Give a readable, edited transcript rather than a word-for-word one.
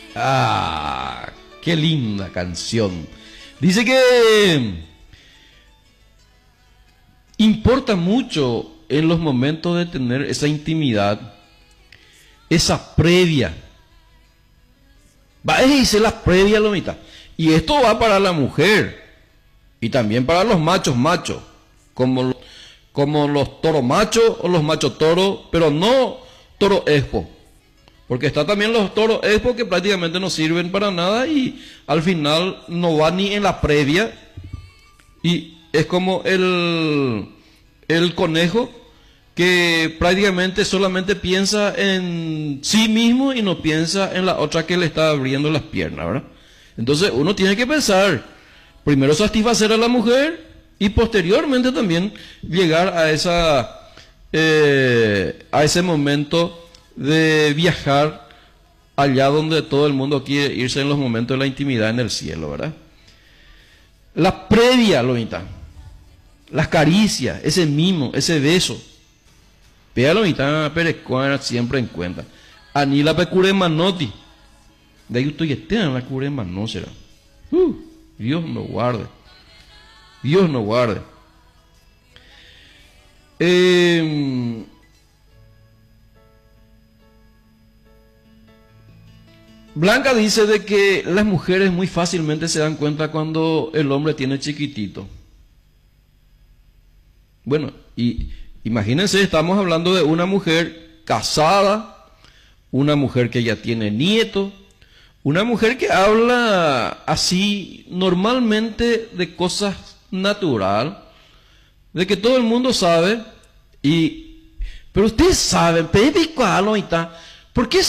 Ah, qué linda canción. Dice que importa mucho en los momentos de tener esa intimidad, esa previa. Va a decir la previa, Lomita. Y esto va para la mujer y también para los machos machos, como los toros machos o los machos toros, pero no toro expo. Porque está también los toros expo que prácticamente no sirven para nada y al final no va ni en la previa. Y es como el conejo que prácticamente solamente piensa en sí mismo y no piensa en la otra que le está abriendo las piernas, ¿verdad? Entonces uno tiene que pensar, primero satisfacer a la mujer y posteriormente también llegar a ese momento de viajar allá donde todo el mundo quiere irse en los momentos de la intimidad en el cielo, ¿verdad? La previa, Lomita, las caricias, ese mimo, ese beso. Pega Lomita, perecuana siempre en cuenta. Anila pecure manoti. De ahí estoy en la cure no será. Dios nos guarde. Dios nos guarde. Blanca dice de que las mujeres muy fácilmente se dan cuenta cuando el hombre tiene chiquitito. Bueno, y imagínense, estamos hablando de una mujer casada, una mujer que ya tiene nietos, una mujer que habla así normalmente de cosas natural, de que todo el mundo sabe, pero ustedes saben, ¿por qué